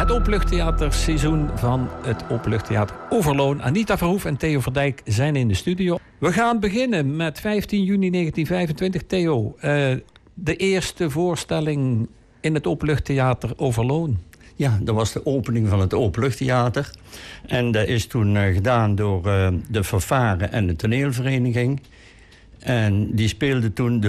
het openluchttheaterseizoen van het Openluchttheater Overloon. Anita Verhoef en Theo Verdijk zijn in de studio. We gaan beginnen met 15 juni 1925. Theo, de eerste voorstelling in het Openluchttheater Overloon. Ja, dat was de opening van het Openluchttheater. En dat is toen gedaan door de fanfare en de toneelvereniging. En die speelde toen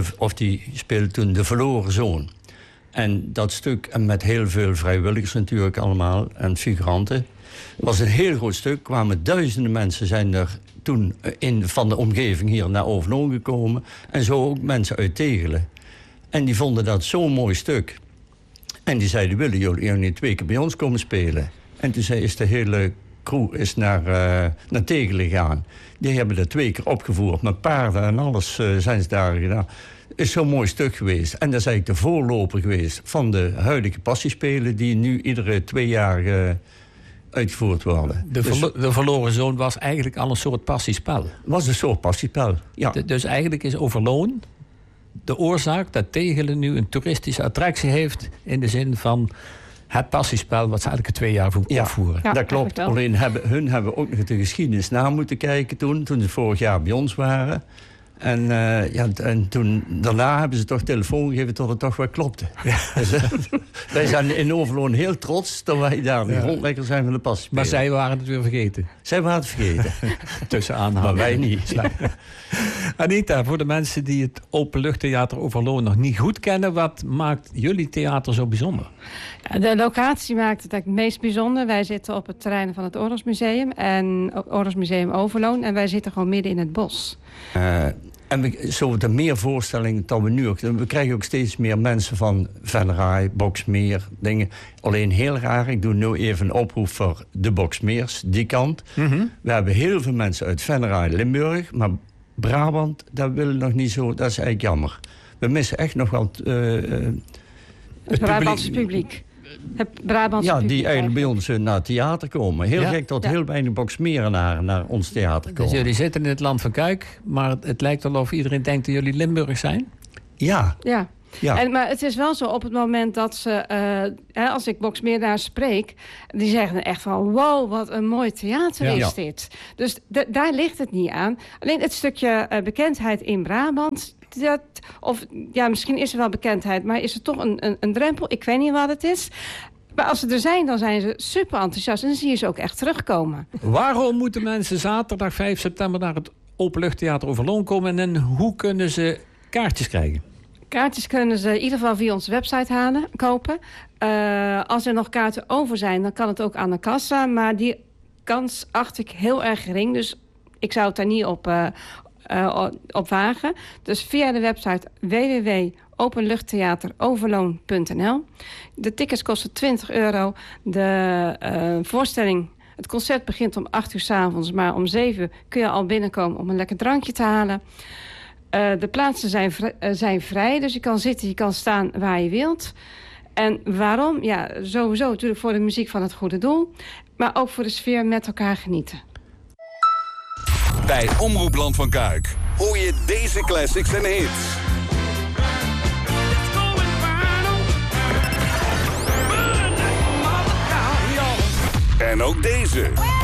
De Verloren Zoon. En dat stuk, en met heel veel vrijwilligers natuurlijk allemaal, en figuranten, was een heel groot stuk. Kwamen duizenden mensen zijn er toen van de omgeving hier naar Overloon gekomen. En zo ook mensen uit Tegelen. En die vonden dat zo'n mooi stuk. En die zeiden, willen jullie niet 2 keer bij ons komen spelen? En toen is de hele crew naar Tegelen gegaan. Die hebben dat 2 keer opgevoerd. Met paarden en alles zijn ze daar gedaan. Is zo'n mooi stuk geweest. En dat is eigenlijk de voorloper geweest van de huidige passiespelen die nu iedere 2 jaar uitgevoerd worden. De Verloren Zoon was eigenlijk al een soort passiespel. Was een soort passiespel, ja. Dus eigenlijk is Overloon de oorzaak dat Tegelen nu een toeristische attractie heeft in de zin van het passiespel wat ze eigenlijk 2 jaar opvoeren. Ja, dat klopt. Alleen hebben ook nog de geschiedenis na moeten kijken toen ze vorig jaar bij ons waren. En toen, daarna hebben ze toch telefoon gegeven tot het toch wel klopte. Ja. Dus, wij zijn in Overloon heel trots dat wij daar de grondlegger zijn van de passiespelen. Maar zij waren het weer vergeten. Zij waren het vergeten. Tussen aanhalingstekens. Maar wij niet. Anita, voor de mensen die het Openluchttheater Overloon nog niet goed kennen, wat maakt jullie theater zo bijzonder? Ja, de locatie maakt het eigenlijk het meest bijzonder. Wij zitten op het terrein van het Oorlogsmuseum en Oorlogsmuseum Overloon. En wij zitten gewoon midden in het bos. En zo de meer voorstellingen dan we nu ook. We krijgen ook steeds meer mensen van Venray, Boxmeer, dingen. Alleen heel raar, ik doe nu even een oproep voor de Boxmeers, die kant. Mm-hmm. We hebben heel veel mensen uit Venray, Limburg, maar Brabant, dat willen nog niet zo. Dat is eigenlijk jammer. We missen echt nog wel het Brabantse publiek. Het Brabantse publiek die eigenlijk bij ons naar het theater komen. Heel gek dat heel weinig Boxmerenaren naar ons theater komen. Dus jullie zitten in het land van Kuik, maar het lijkt wel of iedereen denkt dat jullie Limburg zijn? Ja. Maar het is wel zo, op het moment dat ze, als ik Boxmeerdaars spreek, die zeggen echt van, wow, wat een mooi theater is dit. Dus daar ligt het niet aan. Alleen het stukje bekendheid in Brabant, misschien is er wel bekendheid, maar is er toch een drempel? Ik weet niet wat het is. Maar als ze er zijn, dan zijn ze super enthousiast en dan zie je ze ook echt terugkomen. Waarom moeten mensen zaterdag 5 september naar het Openluchttheater Overloon komen en hoe kunnen ze kaartjes krijgen? Kaartjes kunnen ze in ieder geval via onze website kopen. Als er nog kaarten over zijn, dan kan het ook aan de kassa. Maar die kans acht ik heel erg gering. Dus ik zou het daar niet op wagen. Dus via de website www.openluchttheateroverloon.nl. De tickets kosten €20. De voorstelling, het concert begint om 8 uur 's avonds. Maar om 7 kun je al binnenkomen om een lekker drankje te halen. De plaatsen zijn vrij, dus je kan zitten, je kan staan waar je wilt. En waarom? Ja, sowieso natuurlijk voor de muziek van het goede doel. Maar ook voor de sfeer met elkaar genieten. Bij Omroep Land van Kuik hoor je deze classics en hits. En ook deze.